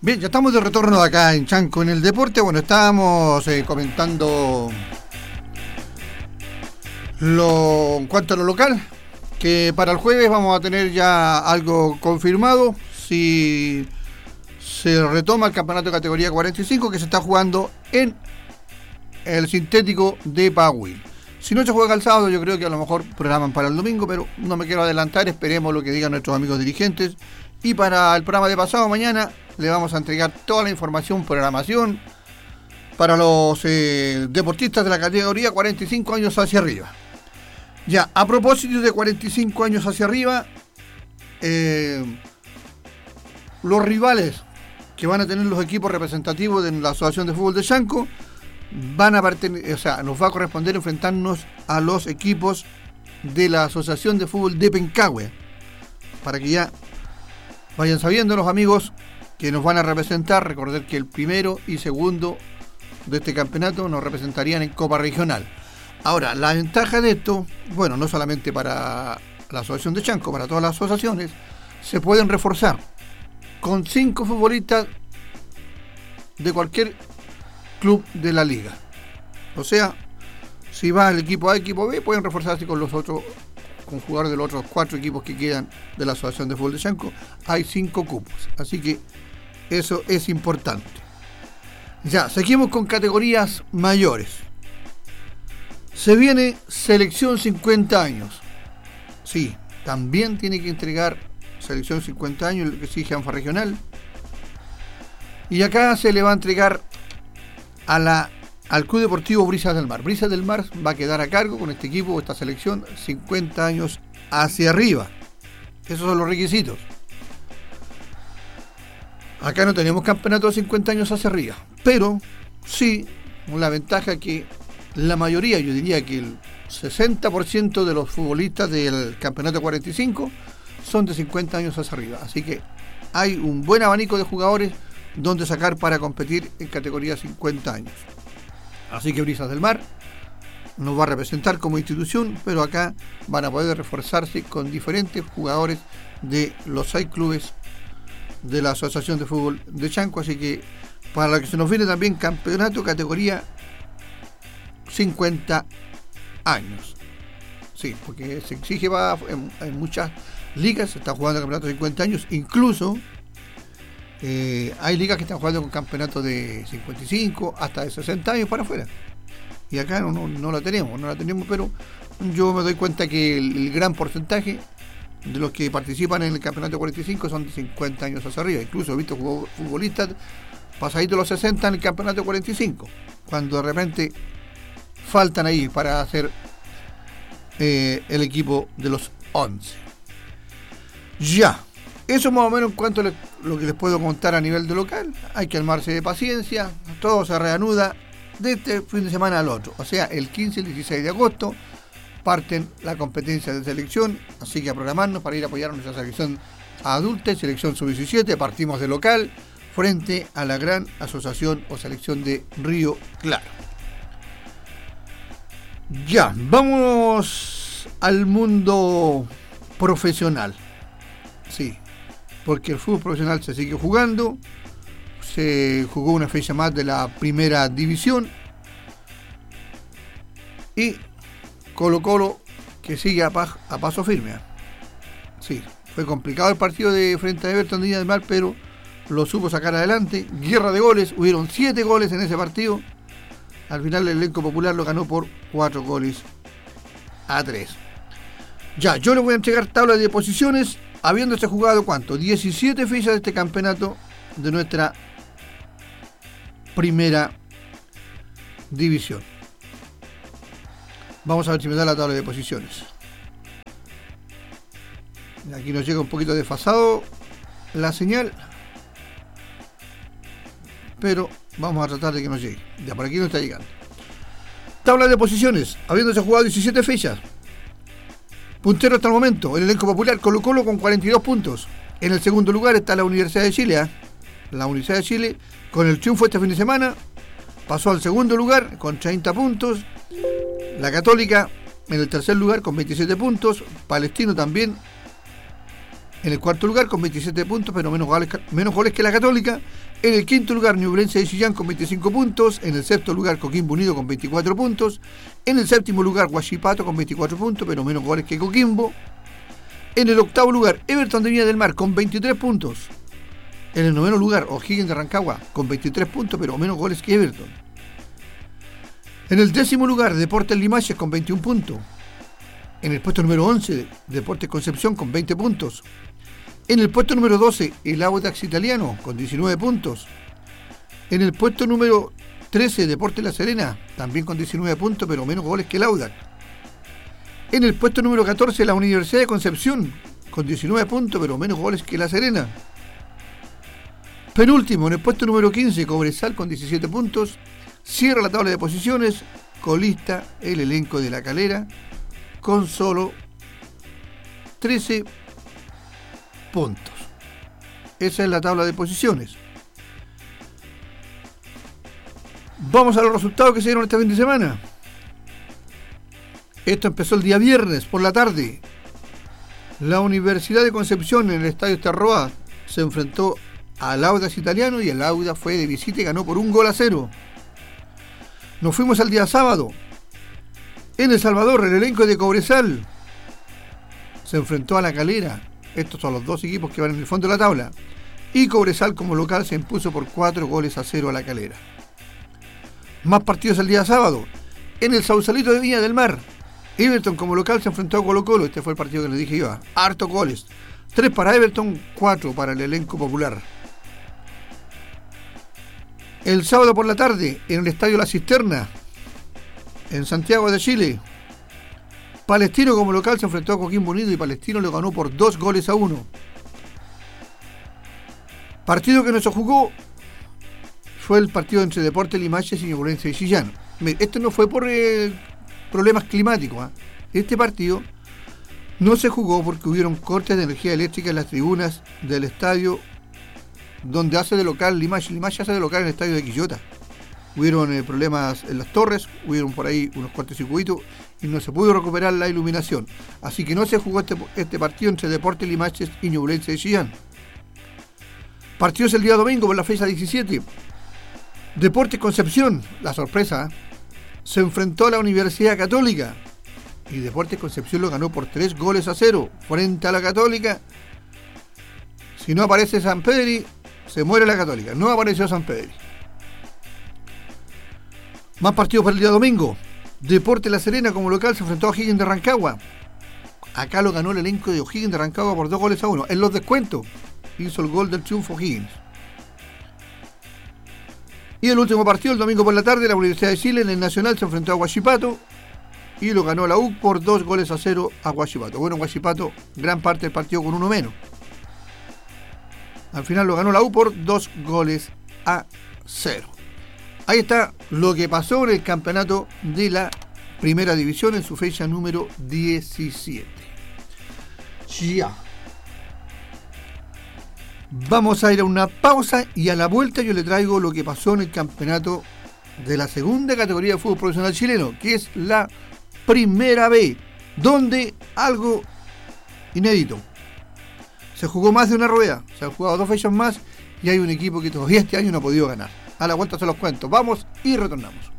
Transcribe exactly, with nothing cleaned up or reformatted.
Bien, ya estamos de retorno acá en Chanco en el Deporte. Bueno, estábamos eh, comentando lo, en cuanto a lo local, que para el jueves vamos a tener ya algo confirmado. Si se retoma el campeonato de categoría cuarenta y cinco que se está jugando en el sintético de Pawil. Si no se juega el sábado, yo creo que a lo mejor programan para el domingo, pero no me quiero adelantar, esperemos lo que digan nuestros amigos dirigentes. Y para el programa de pasado mañana le vamos a entregar toda la información, programación para los eh, deportistas de la categoría cuarenta y cinco años hacia arriba. Ya, a propósito de cuarenta y cinco años hacia arriba, eh, los rivales que van a tener los equipos representativos de la Asociación de Fútbol de Chanco van a pertenecer, o sea, nos va a corresponder enfrentarnos a los equipos de la Asociación de Fútbol de Pencahue, para que ya vayan sabiendo los amigos que nos van a representar. Recordar que el primero y segundo de este campeonato nos representarían en Copa Regional. Ahora, la ventaja de esto, bueno, no solamente para la Asociación de Chanco, para todas las asociaciones, se pueden reforzar con cinco futbolistas de cualquier club de la liga. O sea, si va el equipo A, equipo B, pueden reforzarse con los otros, con jugadores de los otros cuatro equipos que quedan de la Asociación de Fútbol de Chanco. Hay cinco cupos, así que eso es importante. Ya, seguimos con categorías mayores. Se viene Selección cincuenta años. Sí, también tiene que entregar Selección cincuenta años, lo que exige ANFA Regional. Y acá se le va a entregar a la, al Club Deportivo Brisas del Mar. Brisas del Mar va a quedar a cargo con este equipo, esta selección, cincuenta años hacia arriba. Esos son los requisitos. Acá no tenemos campeonato de cincuenta años hacia arriba, pero sí, la ventaja que la mayoría, yo diría que el sesenta por ciento de los futbolistas del campeonato cuarenta y cinco son de cincuenta años hacia arriba. Así que hay un buen abanico de jugadores donde sacar para competir en categoría cincuenta años. Así que Brisas del Mar nos va a representar como institución, pero acá van a poder reforzarse con diferentes jugadores de los seis clubes de la Asociación de Fútbol de Chanco. Así que para lo que se nos viene también campeonato categoría cincuenta años. Sí, porque se exige va en, en muchas ligas, se está jugando el campeonato de cincuenta años, incluso eh, hay ligas que están jugando con campeonato de cincuenta y cinco hasta de sesenta años para afuera. Y acá no, no, no la tenemos, no la tenemos, pero yo me doy cuenta que el, el gran porcentaje de los que participan en el campeonato cuarenta y cinco son de cincuenta años hacia arriba. Incluso he visto futbolistas pasaditos los sesenta en el campeonato cuarenta y cinco, cuando de repente faltan ahí para hacer eh, el equipo de los once. Ya, eso más o menos en cuanto a lo que les puedo contar a nivel de local. Hay que armarse de paciencia, todo se reanuda de este fin de semana al otro, o sea, el quince y el dieciséis de agosto parten la competencia de selección, así que a programarnos para ir a apoyar a nuestra selección adulta, selección sub diecisiete. Partimos de local frente a la gran asociación o selección de Río Claro. Ya, vamos al mundo profesional. Sí, porque el fútbol profesional se sigue jugando. Se jugó una fecha más de la primera división. Y Colo Colo que sigue a, pa- a paso firme. Sí, fue complicado el partido de frente a Everton de Viña del Mar, pero lo supo sacar adelante. Guerra de goles, hubieron siete goles en ese partido. Al final el elenco popular lo ganó por cuatro goles a tres. Ya, yo les voy a entregar tabla de posiciones, habiéndose jugado ¿cuánto? diecisiete fechas de este campeonato de nuestra primera división. Vamos a ver si me da la tabla de posiciones. Aquí nos llega un poquito desfasado la señal, pero vamos a tratar de que nos llegue. Ya por aquí no está llegando. Tabla de posiciones, habiéndose jugado diecisiete fechas. Puntero hasta el momento, el elenco popular Colo Colo con cuarenta y dos puntos. En el segundo lugar está la Universidad de Chile. ¿eh? La Universidad de Chile, con el triunfo este fin de semana, pasó al segundo lugar con treinta puntos. La Católica en el tercer lugar con veintisiete puntos. Palestino también En el cuarto lugar con veintisiete puntos, pero menos goles, menos goles que la Católica. En el quinto lugar, Ñublense de Chillán con veinticinco puntos. En el sexto lugar, Coquimbo Unido con veinticuatro puntos. En el séptimo lugar, Huachipato con veinticuatro puntos, pero menos goles que Coquimbo. En el octavo lugar, Everton de Viña del Mar con veintitrés puntos. En el noveno lugar, O'Higgins de Rancagua con veintitrés puntos, pero menos goles que Everton. En el décimo lugar, Deportes Limaches con veintiún puntos. En el puesto número once, Deportes Concepción con veinte puntos. En el puesto número doce, el Audax Italiano con diecinueve puntos. En el puesto número trece, Deportes La Serena, también con diecinueve puntos, pero menos goles que el Audax. En el puesto número catorce, la Universidad de Concepción, con diecinueve puntos, pero menos goles que La Serena. Penúltimo, en el puesto número quince, Cobresal, con diecisiete puntos. Cierra la tabla de posiciones, colista el elenco de La Calera, con solo trece puntos. Esa es la tabla de posiciones. Vamos a los resultados que se dieron este fin de semana. Esto empezó el día viernes por la tarde. La Universidad de Concepción en el Estadio Starroa se enfrentó al Audax Italiano y el Audax fue de visita y ganó por un gol a cero. Nos fuimos al día sábado. En El Salvador, el elenco de Cobresal se enfrentó a La Calera. Estos son los dos equipos que van en el fondo de la tabla. Y Cobresal como local se impuso por cuatro goles a cero a La Calera. Más partidos el día sábado. En el Sausalito de Viña del Mar, Everton como local se enfrentó a Colo Colo. Este fue el partido que les dije yo. Harto goles. Tres para Everton, cuatro para el elenco popular. El sábado por la tarde, en el Estadio La Cisterna, en Santiago de Chile, Palestino como local se enfrentó a Coquimbo Unido y Palestino lo ganó por dos goles a uno. Partido que no se jugó fue el partido entre Deportes Limaches y Ñublense de Chillán. Esto no fue por eh, problemas climáticos. ¿eh? Este partido no se jugó porque hubieron cortes de energía eléctrica en las tribunas del estadio donde hace de local Limache. Limache hace de local en el estadio de Quillota. Hubieron eh, problemas en las torres, hubieron por ahí unos cortocircuitos y no se pudo recuperar la iluminación. Así que no se jugó este, este partido entre Deportes Limaches y Ñublense de Chillán. Partidos el día domingo por la fecha diecisiete. Deportes Concepción, la sorpresa, ¿eh? se enfrentó a la Universidad Católica y Deportes Concepción lo ganó por tres goles a cero frente a la Católica. Si no aparece San Pedri, se muere la Católica. No apareció San Pedri. Más partidos para el día domingo. Deportes La Serena como local se enfrentó a O'Higgins de Rancagua. Acá lo ganó el elenco de O'Higgins de Rancagua por dos goles a uno. En los descuentos hizo el gol del triunfo O'Higgins. Y el último partido, el domingo por la tarde, la Universidad de Chile en el Nacional se enfrentó a Huachipato y lo ganó la U por dos goles a cero a Huachipato. Bueno, Huachipato, gran parte del partido con uno menos. Al final lo ganó la U por dos goles a cero. Ahí está lo que pasó en el campeonato de la Primera División en su fecha número diecisiete. Ya. Vamos a ir a una pausa y a la vuelta yo le traigo lo que pasó en el campeonato de la segunda categoría de fútbol profesional chileno, que es la Primera B, donde algo inédito. Se jugó más de una rueda, se han jugado dos fechas más y hay un equipo que todavía este año no ha podido ganar. A la vuelta se los cuento. Vamos y retornamos.